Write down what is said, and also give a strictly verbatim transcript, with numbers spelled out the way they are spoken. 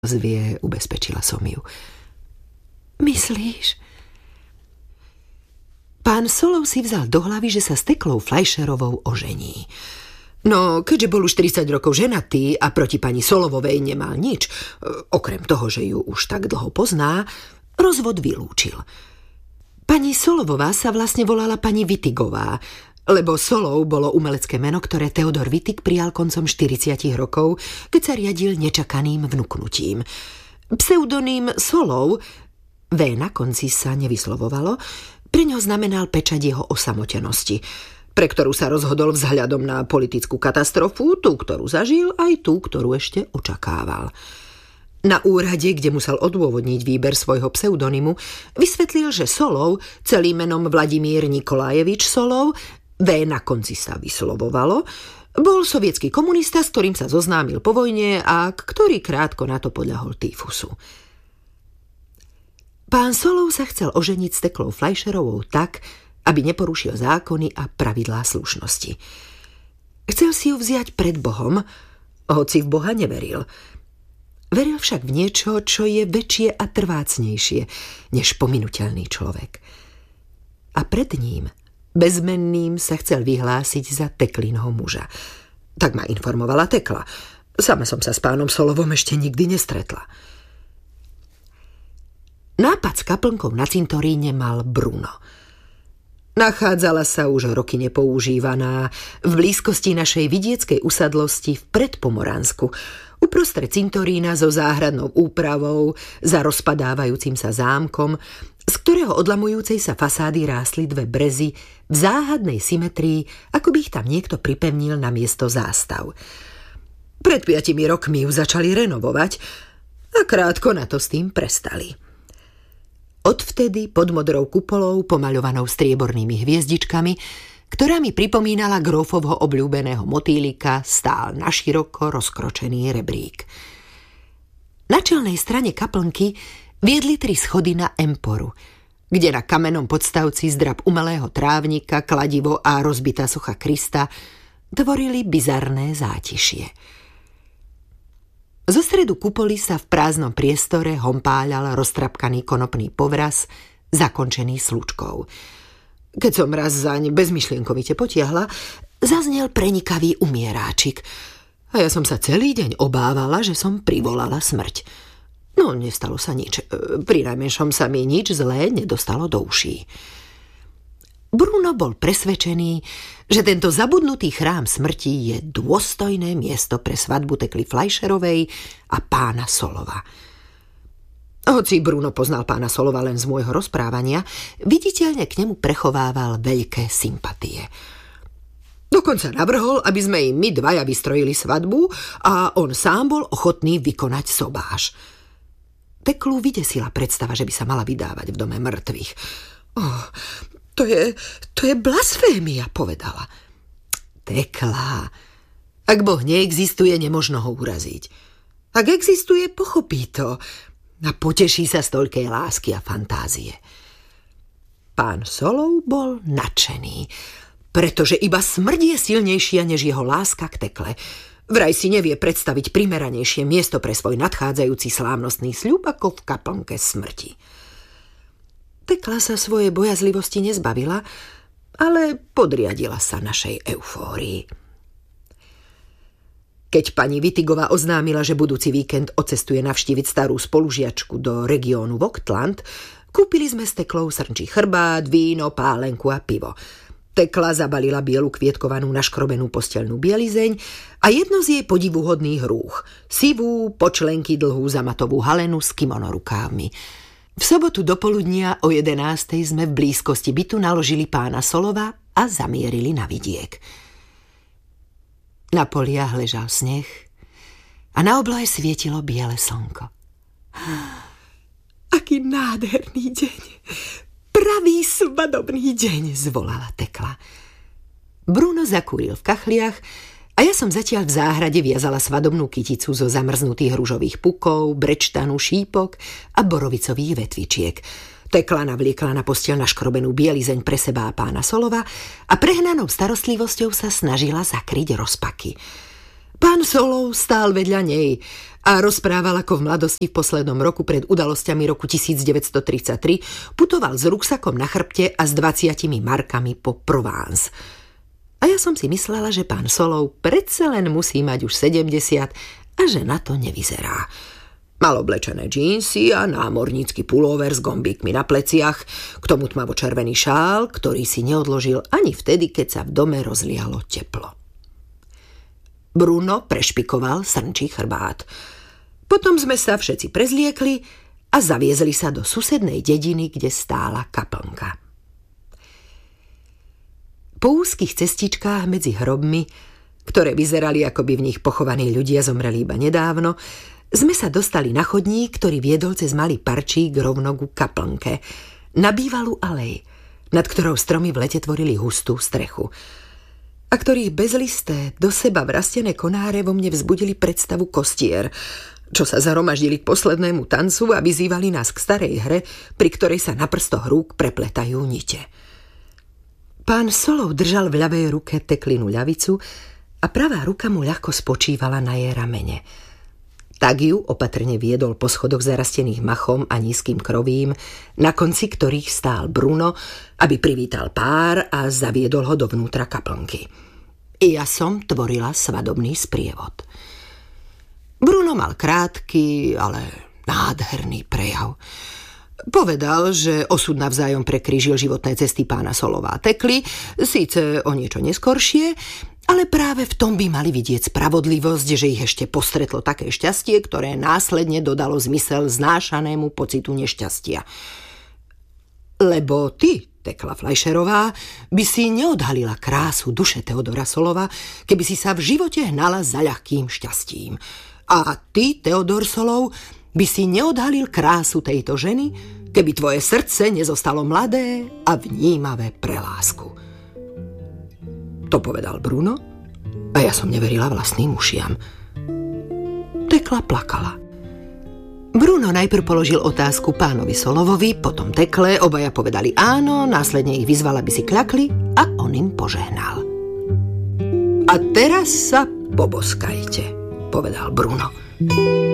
zvie, ubezpečila som ju. Myslíš? Pán Solov si vzal do hlavy, že sa s Teklou Fleischerovou ožení. No, keďže bol už tridsať rokov ženatý a proti pani Solovovej nemal nič, okrem toho, že ju už tak dlho pozná, rozvod vylúčil. Pani Solovová sa vlastne volala pani Wittigová, lebo Solov bolo umelecké meno, ktoré Theodor Wittig prijal koncom štyridsiatich rokov, keď sa riadil nečakaným vnuknutím. Pseudonym Solov, V na konci sa nevyslovovalo, pre ňo znamenal pečať jeho osamotenosti, pre ktorú sa rozhodol vzhľadom na politickú katastrofu, tú, ktorú zažil, aj tú, ktorú ešte očakával. Na úrade, kde musel odôvodniť výber svojho pseudonymu, vysvetlil, že Solov, celým menom Vladimír Nikolajevič Solov, V na konci sa vyslovovalo, bol sovietský komunista, s ktorým sa zoznámil po vojne a ktorý krátko na to podľahol týfusu. Pán Solov sa chcel oženiť s Teklou Fleischerovou tak, aby neporušil zákony a pravidlá slušnosti. Chcel si ju vziať pred Bohom, hoci v Boha neveril. Veril však v niečo, čo je väčšie a trvácnejšie, než pominuteľný človek. A pred ním, bezmenným, sa chcel vyhlásiť za Teklinho muža. Tak ma informovala Tekla. Sama som sa s pánom Solovom ešte nikdy nestretla. Nápad s kaplnkou na cintoríne mal Bruno. Nachádzala sa už roky nepoužívaná v blízkosti našej vidieckej usadlosti v Predpomoransku, uprostred cintorína so záhradnou úpravou, za rozpadávajúcim sa zámkom, z ktorého odlamujúcej sa fasády rástli dve brezy v záhadnej symetrii, ako by ich tam niekto pripevnil na miesto zástav. Pred piatimi rokmi ju začali renovovať a krátko na to s tým prestali. Odvtedy pod modrou kupolou, pomaľovanou striebornými hviezdičkami, ktorá mi pripomínala grófovho obľúbeného motýlika, stál naširoko rozkročený rebrík. Na čelnej strane kaplnky viedli tri schody na emporu, kde na kamennom podstavci zdrab umelého trávnika, kladivo a rozbitá socha Krista tvorili bizarné zátišie. Zo stredu kupoly sa v prázdnom priestore hompáľal roztrapkaný konopný povraz, zakončený slučkou. Keď som raz zaň bezmyšlienkovite potiahla, zaznel prenikavý umieráčik a ja som sa celý deň obávala, že som privolala smrť. No, nestalo sa nič. Pri najmenšom sa mi nič zlé nedostalo do uší. Bruno bol presvedčený, že tento zabudnutý chrám smrti je dôstojné miesto pre svadbu Tekly Fleischerovej a pána Solova. Hoci Bruno poznal pána Solova len z môjho rozprávania, viditeľne k nemu prechovával veľké sympatie. Dokonca navrhol, aby sme im my dvaja vystrojili svadbu a on sám bol ochotný vykonať sobáš. Teklu vydesila predstava, že by sa mala vydávať v dome mŕtvych. Oh, to je, to je blasfémia, povedala. Tekla, ak Boh neexistuje, nemožno ho uraziť. Ak existuje, pochopí to a poteší sa z toľkej lásky a fantázie. Pán Solov bol nadšený, pretože iba smrť je silnejšia než jeho láska k Tekle. Vraj si nevie predstaviť primeranejšie miesto pre svoj nadchádzajúci slávnostný sľub ako v kaplnke smrti. Tekla sa svojej bojazlivosti nezbavila, ale podriadila sa našej eufórii. Keď pani Wittigová oznámila, že budúci víkend odcestuje navštíviť starú spolužiačku do regiónu Vogtland, kúpili sme s Teklou srnčí chrbát, víno, pálenku a pivo. Tekla zabalila bielu kvietkovanú naškrobenú posteľnú bielizeň a jedno z jej podivuhodných rúch, sivú, počlenky dlhú zamatovú halenu s kimono rukávmi. V sobotu do poludnia o jedenástej sme v blízkosti bytu naložili pána Solova a zamierili na vidiek. Na poliach ležal sneh a na oblohe svietilo biele slnko. Aký nádherný deň! Pravý svadobný deň, zvolala Tekla. Bruno zakúril v kachliach a ja som zatiaľ v záhrade viazala svadobnú kyticu zo zamrznutých ružových pukov, brečtanu, šípok a borovicových vetvičiek. Tekla navliekla na posteľ naškrobenú bielizeň pre seba a pána Solova a prehnanou starostlivosťou sa snažila zakryť rozpaky. Pán Solov stál vedľa nej a rozprával, ako v mladosti v poslednom roku pred udalosťami roku devätnásťtridsaťtri putoval s ruksakom na chrbte a s dvadsiatimi markami po Provence. A ja som si myslela, že pán Solov predsa len musí mať už sedemdesiat a že na to nevyzerá. Mal oblečené džínsy a námornícky pulóver s gombíkmi na pleciach, k tomu tmavo-červený šál, ktorý si neodložil ani vtedy, keď sa v dome rozlialo teplo. Bruno prešpikoval srnčí chrbát. Potom sme sa všetci prezliekli a zaviezli sa do susednej dediny, kde stála kaplnka. Po úzkých cestičkách medzi hrobmi, ktoré vyzerali, ako by v nich pochovaní ľudia zomreli iba nedávno, sme sa dostali na chodník, ktorý viedol cez malý parčík rovno ku kaplnke, na bývalú alej, nad ktorou stromy v lete tvorili hustú strechu, a ktorých bezlisté, do seba vrastené konáre vo mne vzbudili predstavu kostier, čo sa zhromaždili k poslednému tancu a vyzývali nás k starej hre, pri ktorej sa na prstoch rúk prepletajú nite. Pán Solov držal v ľavej ruke teklinu ľavicu a pravá ruka mu ľahko spočívala na jej ramene. Tak ju opatrne viedol po schodoch zarastených machom a nízkym krovím, na konci ktorých stál Bruno, aby privítal pár a zaviedol ho dovnútra kaplnky. I ja som tvorila svadobný sprievod. Bruno mal krátky, ale nádherný prejav. Povedal, že osud navzájom prekrížil životné cesty pána Solova a Tekly, síce o niečo neskoršie, ale práve v tom by mali vidieť spravodlivosť, že ich ešte postretlo také šťastie, ktoré následne dodalo zmysel znášanému pocitu nešťastia. Lebo ty, Tekla Fleischerová, by si neodhalila krásu duše Teodora Solova, keby si sa v živote hnala za ľahkým šťastím. A ty, Teodor Solov, by si neodhalil krásu tejto ženy, keby tvoje srdce nezostalo mladé a vnímavé pre lásku. To povedal Bruno a ja som neverila vlastným ušiam. Tekla plakala. Bruno najprv položil otázku pánovi Solovovi, potom Tekle, obaja povedali áno, následne ich vyzval, aby si kľakli a on im požehnal. A teraz sa poboskajte, povedal Bruno.